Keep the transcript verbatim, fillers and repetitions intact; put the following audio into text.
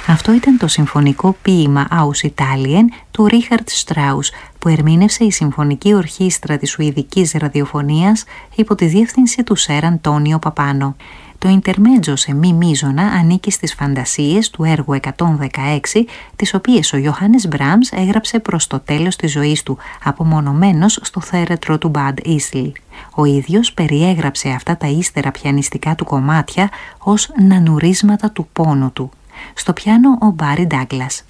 Αυτό ήταν το συμφωνικό ποίημα Aus Italien του Ρίχαρντ Στράους, που ερμήνευσε η Συμφωνική Ορχήστρα της Σουηδικής Ραδιοφωνίας υπό τη διεύθυνση του Σερ Αντώνιο Παπάνο. Το Ιντερμέτζο σε μη μείζωνα ανήκει στις φαντασίες του έργου εκατόν δεκαέξι, τις οποίες ο Ιωάννης Μπράμς έγραψε προς το τέλος της ζωής του, απομονωμένος στο θέρετρο του Μπαντ Ίσλι. Ο ίδιος περιέγραψε αυτά τα ύστερα πιανιστικά του κομμάτια ως νανουρίσματα του πόνου του. Στο πιάνο ο Μπάρι Ντάγκλας.